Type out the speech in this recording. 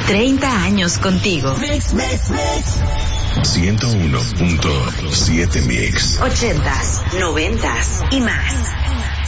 30 años contigo. 101.7 Mix. 80s, 90s y más.